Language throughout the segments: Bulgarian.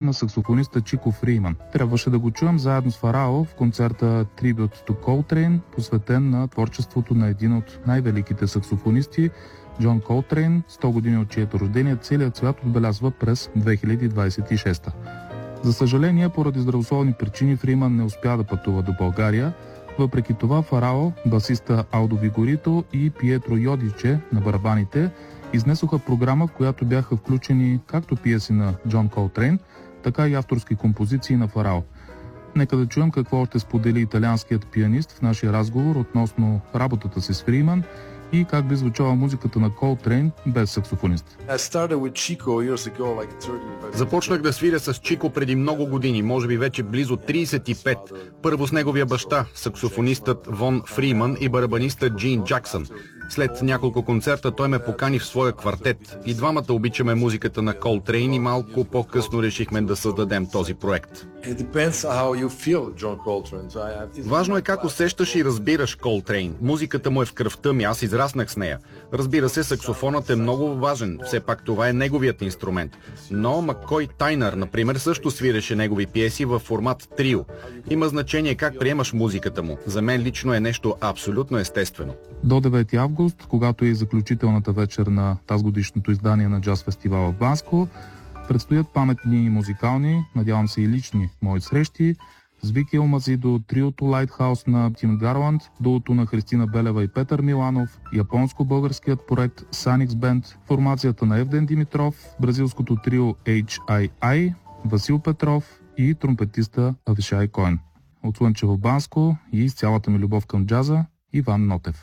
на саксофониста Чико Фриман. Трябваше да го чуем заедно с Фарао в концерта Tribute to Coltrane, посветен на творчеството на един от най-великите саксофонисти, Джон Колтрейн, 100 години от чието рождение целият свят отбелязва през 2026. За съжаление, поради здравословни причини Фриман не успя да пътува до България. Въпреки това Фарао, басиста Алдо Вигорито и Пиетро Йодиче на барабаните изнесоха програма, в която бяха включени както пиеси на Джон Колтрейн, така и авторски композиции на Фарао. Нека да чуем какво ще сподели италианският пианист в нашия разговор относно работата си с Фриман и как би звучала музиката на Колтрейн без саксофонист. Започнах да свиря с Чико преди много години, може би вече близо 35. Първо с неговия баща, саксофонистът Вон Фриман и барабанистът Джин Джаксън. След няколко концерта той ме покани в своя квартет. И двамата обичаме музиката на Колтрейн и малко по-късно решихме да създадем този проект. Важно е как усещаш и разбираш Колтрейн. Музиката му е в кръвта ми, аз израснах с нея. Разбира се, саксофонът е много важен, все пак това е неговият инструмент. Но Маккой Тайнър, например, също свиреше негови пиеси във формат трио. Има значение как приемаш музиката му. За мен лично е нещо абсолютно естествено. До 9 август, когато е и заключителната вечер на тазгодишното издание на джаз фестивала в Банско, предстоят паметни и музикални, надявам се и лични мои срещи с Вики Елмазидо, триото Лайтхаус на Тим Гарланд, дуото на Христина Белева и Петър Миланов, японско-българският проект Sanix Band, формацията на Евден Димитров, бразилското трио HII, Васил Петров и тромпетиста Авишай Койн. От Слънчево Банско и с цялата ми любов към джаза, Иван Нотев.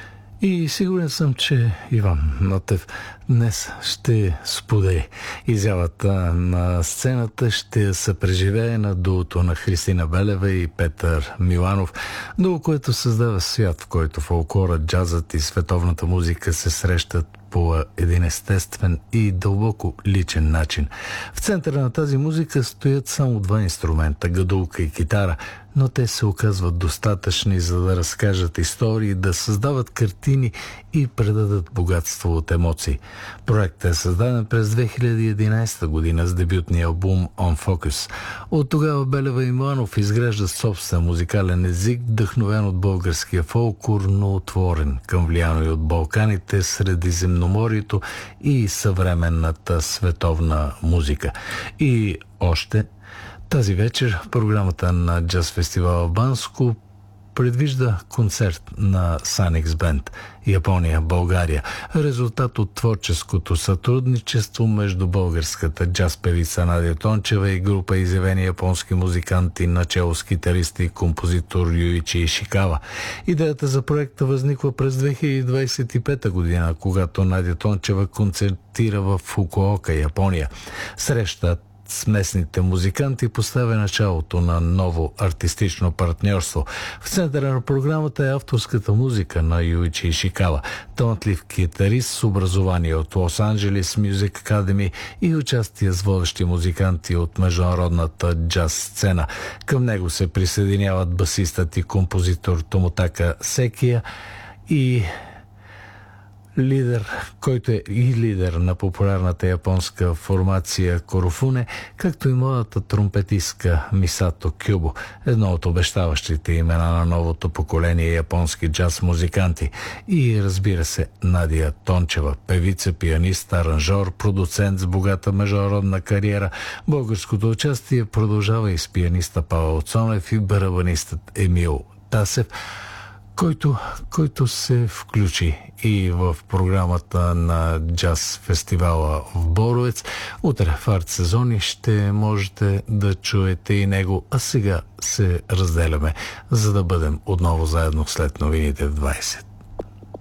И сигурен съм, че Иван Нотев днес ще сподели изявата на сцената, ще се преживее на дуото на Христина Белева и Петър Миланов, дуо, което създава свят, в който фолклорът, джазът и световната музика се срещат по един естествен и дълбоко личен начин. В центъра на тази музика стоят само два инструмента – гадулка и китара, но те се оказват достатъчни, за да разкажат истории, да създават картини и предадат богатство от емоции. Проектът е създаден през 2011 година с дебютния албум On Focus. От тогава Белева и Миланов изграждат собствен музикален език, вдъхновен от българския фолклор, но отворен към влияние от Балканите, Средиземноморието и съвременната световна музика. И още тази вечер програмата на джаз фестивала Банско предвижда концерт на Sanix Band Япония, България. Резултат от творческото сътрудничество между българската джаз певица Надя Тончева и група изявени японски музиканти начело с китариста и композитор Юичи Ишикава. Идеята за проекта възниква през 2025 година, когато Надя Тончева концертира в Фукуока, Япония. Срещат с местните музиканти поставя началото на ново артистично партньорство. В центъра на програмата е авторската музика на Юичи Ишикава, талантлив китарист с образование от Лос-Анджелес Мюзик Академи и участие с водещи музиканти от международната джаз сцена. Към него се присъединяват басистът и композитор Томотака Секия и лидер, който е и лидер на популярната японска формация Корофуне, както и младата тромпетистка Мисато Кюбо, едно от обещаващите имена на новото поколение японски джаз музиканти. И разбира се, Надя Тончева, певица, пианист, аранжор, продуцент с богата международна кариера. Българското участие продължава и с пианиста Павел Цонев и барабанистът Емил Тасев, който се включи и в програмата на джаз фестивала в Боровец. Утре в арт сезони ще можете да чуете и него, а сега се разделяме, за да бъдем отново заедно след новините в 20.